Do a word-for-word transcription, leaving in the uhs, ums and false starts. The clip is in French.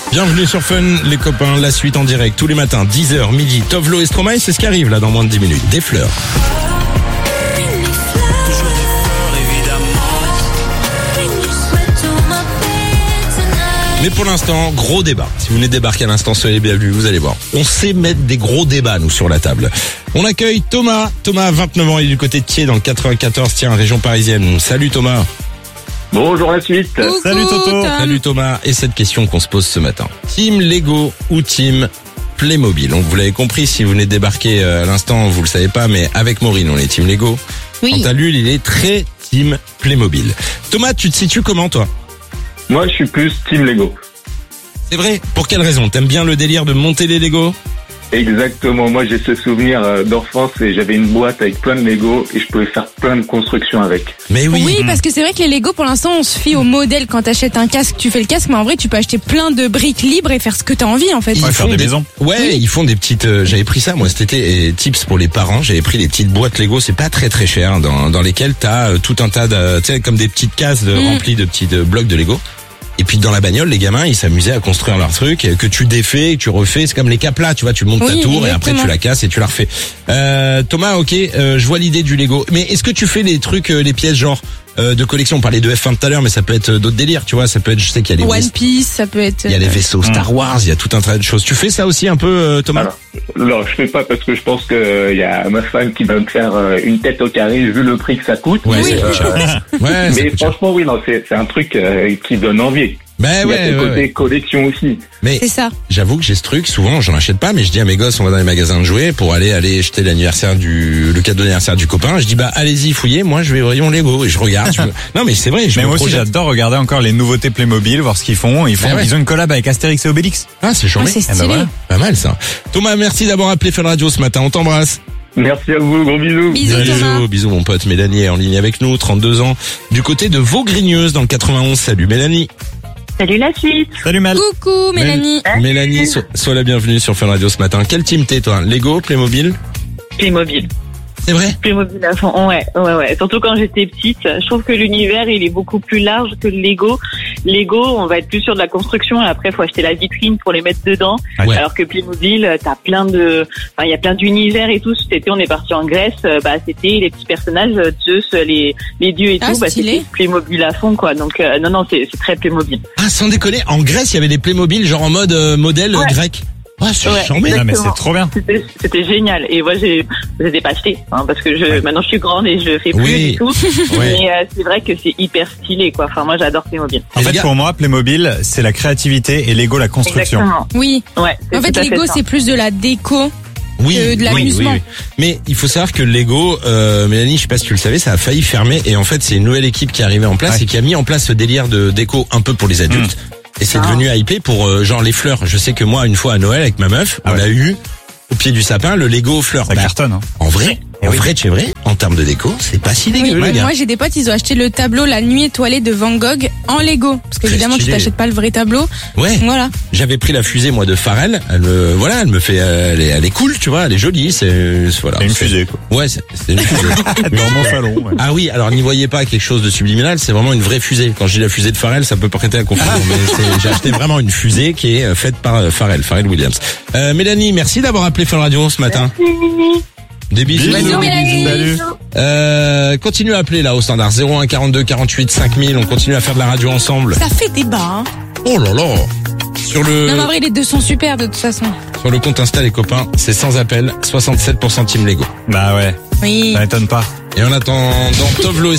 Bienvenue sur Fun, les copains, la suite en direct tous les matins, dix heures, midi, Tovlo et Stromae, c'est ce qui arrive là dans moins de dix minutes. Des fleurs. Mais pour l'instant, gros débat. Si vous venez de débarquer à l'instant, soyez les bienvenus, vous allez voir. On sait mettre des gros débats, nous, sur la table. On accueille Thomas. Thomas a vingt-neuf ans, il est du côté de Thiers, dans le quatre-vingt-quatorze, tiens, région parisienne. Salut Thomas. Bonjour la suite. Coucou, Salut Toto. Tom. Salut Thomas. Et cette question qu'on se pose ce matin. Team Lego ou Team Playmobil? Donc vous l'avez compris, si vous venez de débarquer à l'instant, vous le savez pas, mais avec Maureen, on est Team Lego. Oui. Quant à lui, il est très Team Playmobil. Thomas, tu te situes comment toi? Moi je suis plus Team Lego. C'est vrai? Pour quelle raison? T'aimes bien le délire de monter les Lego? Exactement, moi j'ai ce souvenir euh, d'enfance et j'avais une boîte avec plein de Lego et je pouvais faire plein de constructions avec. Mais oui. Oui, parce que c'est vrai que les Lego, pour l'instant, on se fie au modèle. Quand t'achètes un casque, tu fais le casque, mais en vrai, tu peux acheter plein de briques libres et faire ce que t'as envie, en fait. Ils Ouais, faire font des maisons. Ouais, Oui. ils font des petites. euh, j'avais pris ça moi cet été. Et tips pour les parents. J'avais pris des petites boîtes Lego. C'est pas très très cher hein, dans dans lesquelles t'as euh, tout un tas de, tu sais, comme des petites cases de, Mm. remplies de petits de blocs de Lego. Et puis dans la bagnole, les gamins, ils s'amusaient à construire leur truc que tu défais, que tu refais. C'est comme les caplas, tu vois, tu montes Oui, ta tour et après exactement. tu la casses et tu la refais. Euh, Thomas, ok, euh, je vois l'idée du Lego. Mais est-ce que tu fais les trucs, euh, les pièces genre euh, de collection? On parlait de F un tout à l'heure, mais ça peut être d'autres délires, tu vois. Ça peut être, je sais qu'il y a les One vaisseaux- Piece, ça peut être. il y a les vaisseaux Star Wars, il y a tout un tas de choses. Tu fais ça aussi un peu, euh, Thomas? Alors, non, je fais pas parce que je pense que il y a ma femme qui va me faire euh, une tête au carré vu le prix que ça coûte. Ouais, Oui. ça coûte cher. Ouais, ça Mais coûte cher. franchement, oui, non, c'est c'est un truc euh, qui donne envie. Ben Il y a ouais, ce ouais, côté ouais. collection aussi. Mais C'est ça. j'avoue que j'ai ce truc, souvent j'en achète pas, mais je dis à mes gosses, on va dans les magasins de jouets pour aller aller jeter l'anniversaire du, le cadeau d'anniversaire du copain. Je dis bah allez-y fouillez, moi je vais rayon Lego et je regarde. je me- Non mais c'est vrai, je Mais me moi aussi, projette. j'adore regarder encore les nouveautés Playmobil, voir ce qu'ils font. Ils font, Ben ouais. ils ont une collab avec Astérix et Obélix. Ah c'est Ah, chouette. c'est Eh ben stylé. voilà. Pas mal ça. Thomas, merci d'avoir appelé Fun Radio ce matin. On t'embrasse. Merci à vous, gros bisous. Bisous, Thomas. bisous, bisous mon pote. Mélanie est en ligne avec nous, trente-deux ans, du côté de Vaugrigneuse dans le quatre-vingt-onze. Salut Mélanie. Salut la suite. Salut Mal. Coucou, Mélanie. Mélanie, so- sois la bienvenue sur Fun Radio ce matin. Quel team t'es toi? Lego, Playmobil? Playmobil. C'est vrai? Playmobil à fond. Ouais, ouais, ouais. Surtout quand j'étais petite, je trouve que l'univers il est beaucoup plus large que le Lego. Lego, on va être plus sur de la construction. Et après, faut acheter la vitrine pour les mettre dedans. Ouais. Alors que Playmobil, t'as plein de, enfin, il y a plein d'univers et tout. Cet été, on est parti en Grèce. euh, Bah, c'était les petits personnages, euh, Zeus, les les dieux et Ah, tout. Bah, stylé. c'était Playmobil à fond, quoi. Donc, euh, non, non, c'est c'est très Playmobil. Ah sans déconner, en Grèce il y avait des Playmobil genre en mode euh, modèle euh, Ouais. grec. Ah c'est Ouais. charmé. Ah, mais c'est Exactement. trop bien. C'était c'était génial. Et moi, j'ai, je les ai pas achetés, hein, parce que je, maintenant, je suis grande et je fais plus Oui. du tout. Ouais. Mais euh, c'est vrai que c'est hyper stylé, quoi. Enfin, moi, j'adore Playmobil. En Et fait, les gars- pour moi, Playmobil, c'est la créativité et Lego, la construction. Exactement. Oui. Ouais. c'est En fait, tout à Lego, ça. c'est plus de la déco. Oui, que de oui, l'amusement. oui, oui. Mais il faut savoir que Lego, euh, Mélanie, je sais pas si tu le savais, ça a failli fermer et en fait c'est une nouvelle équipe qui est arrivée en place Ouais. et qui a mis en place ce délire de déco un peu pour les adultes. Et c'est Ah. devenu hypé pour euh, genre les fleurs. Je sais que moi une fois à Noël avec ma meuf, Ah on ouais. a eu au pied du sapin le Lego aux fleurs. Ça Bah, cartonne, hein. en vrai, Eh en oui. vrai, c'est vrai. En termes de déco, c'est pas si Oui. dégueu, les gars. Moi, j'ai des potes, ils ont acheté le tableau La Nuit étoilée de Van Gogh en Lego. Parce qu'évidemment, tu stylé. t'achètes pas le vrai tableau. Ouais. Voilà. J'avais pris la fusée moi de Pharrell. Elle me, voilà, elle me fait, euh, elle est, elle est cool, tu vois, elle est jolie. C'est, c'est- voilà. C'est une C'est- fusée, quoi. Ouais, c'est, c'est une fusée. Dans mon salon. ouais. Ah oui, alors n'y voyez pas quelque chose de subliminal, c'est vraiment une vraie fusée. Quand je dis la fusée de Pharrell, ça peut prêter à confusion, mais c'est- j'ai acheté vraiment une fusée qui est euh, faite par euh, Pharrell, Pharrell Williams. Euh, Mélanie, merci d'avoir appelé Fun Radio ce matin. Des bisous. Bisous, Mélanie. Salut. Euh, continue à appeler là au standard zéro un quarante-deux quarante-huit cinq mille, on continue à faire de la radio ensemble. Ça fait débat, hein. Oh là là. Sur le Non, mais en vrai, les deux sont super, de toute façon. sur le compte Insta les copains, c'est sans appel, soixante-sept pour cent Team Lego. Bah ouais, Oui. ça m'étonne pas. Et en attendant, Tovlo et